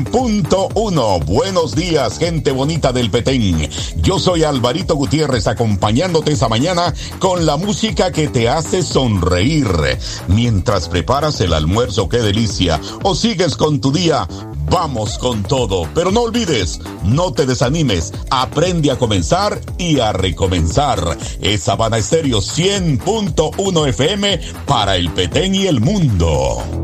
Punto uno. Buenos días, gente bonita del Petén. Yo soy Alvarito Gutiérrez, acompañándote esta mañana con la música que te hace sonreír. Mientras preparas el almuerzo, qué delicia. O sigues con tu día, vamos con todo. Pero no olvides, no te desanimes. Aprende a comenzar y a recomenzar. Es Habana Estéreo 100.1 FM para el Petén y el mundo.